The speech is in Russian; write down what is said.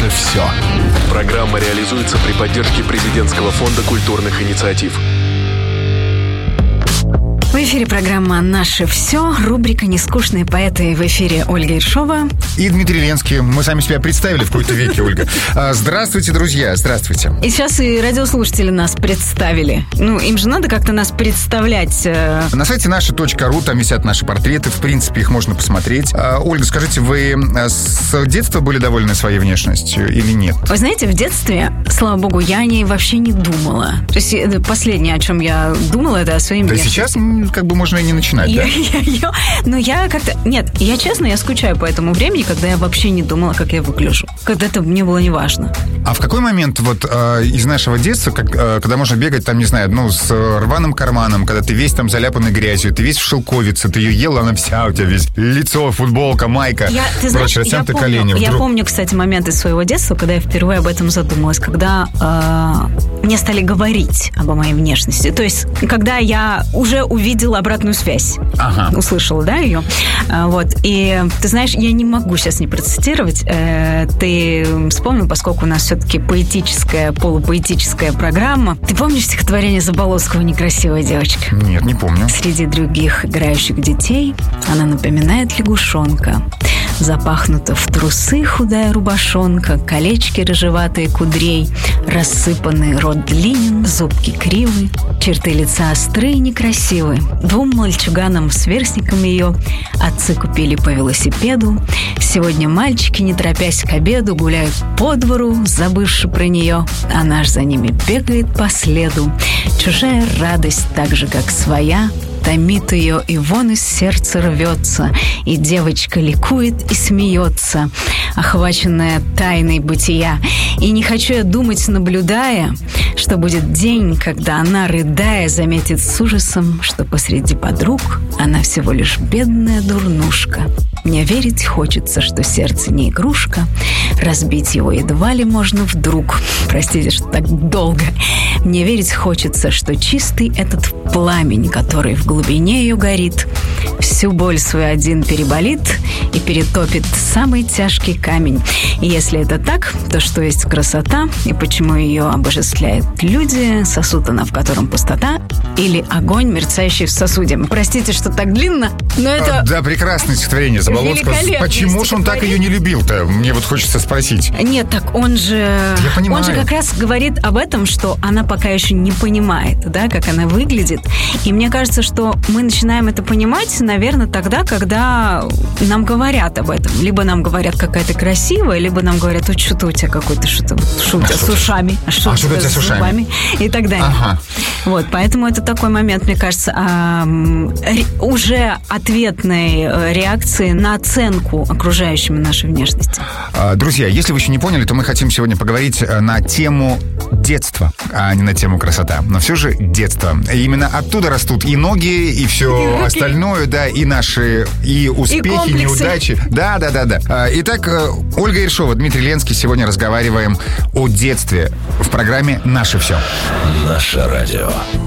«Наше все». Программа реализуется при поддержке Президентского фонда культурных инициатив. В эфире программа «Наше все», рубрика «Нескучные поэты». В эфире Ольга Ершова и Дмитрий Ленский. Мы сами себя представили в какой-то веке, Ольга. Здравствуйте, друзья, здравствуйте. И сейчас и радиослушатели нас представили. Им же надо как-то нас представлять. На сайте наше.ру там висят наши портреты. В принципе, их можно посмотреть. Ольга, скажите, вы с детства были довольны своей внешностью или нет? Вы знаете, в детстве, слава богу, я о ней вообще не думала. То есть последнее, о чем я думала, это о своей внешности. Да сейчас как бы можно и не начинать, да? Я как-то... Нет, я честно, я скучаю по этому времени, когда я вообще не думала, как я выгляжу. Когда это мне было неважно. А в какой момент вот из нашего детства, когда можно бегать там, не знаю, с рваным карманом, когда ты весь там заляпанный грязью, ты весь в шелковице, ты ее ела, она вся у тебя весь лицо, футболка, майка, прочее, растянутые колени. Я помню, кстати, момент из своего детства, когда я впервые об этом задумалась, когда мне стали говорить обо моей внешности. То есть, когда я уже увидела обратную связь. Услышала, да, ее? Вот. И ты знаешь, я не могу сейчас не процитировать. Ты вспомнил, поскольку у нас все-таки поэтическая, полупоэтическая программа. Ты помнишь стихотворение Заболоцкого «Некрасивая девочка»? Нет, не помню. Среди других играющих детей она напоминает лягушонка. Запахнута в трусы худая рубашонка, колечки рыжеватые кудрей, рассыпанный рот длинен, зубки кривы, черты лица острые и некрасивы. Двум мальчуганам-сверстникам ее отцы купили по велосипеду. Сегодня мальчики, не торопясь к обеду, гуляют по двору, забывши про нее. Она ж за ними бегает по следу. Чужая радость, так же, как своя, томит ее, и вон из сердца рвется, и девочка ликует и смеется, охваченная тайной бытия. И не хочу я думать, наблюдая, что будет день, когда она, рыдая, заметит с ужасом, что посреди подруг она всего лишь бедная дурнушка. Мне верить хочется, что сердце не игрушка, разбить его едва ли можно вдруг. Простите, что так долго. Мне верить хочется, что чистый этот пламень, который в глубине ее горит, всю боль свою один переболит и перетопит самый тяжкий камень. И если это так, то что есть красота, и почему ее обожествляют люди, сосуд она, в котором пустота, или огонь, мерцающий в сосуде? Простите, что так длинно, но это... Да, прекрасное стихотворение Заболоцкого. Почему же он так ее не любил-то? Мне вот хочется спросить. Нет, так он же как раз говорит об этом, что она пока еще не понимает, да, как она выглядит. И мне кажется, что мы начинаем это понимать, наверное, тогда, когда нам говорят об этом. Либо нам говорят, какая ты красивая, либо нам говорят, что-то у тебя какой-то, что-то с ушами, что-то с зубами и так далее. Вот, поэтому это такой момент, мне кажется, уже ответной реакции на оценку окружающими нашей внешности. Друзья, если вы еще не поняли, то мы хотим сегодня поговорить на тему детства, а не на тему красота. Но все же детство. И именно оттуда растут и ноги, и все остальное, да, и наши и успехи, и неудачи. Да. Итак, Ольга Ершова, Дмитрий Ленский. Сегодня разговариваем о детстве в программе «Наше все». Наше радио.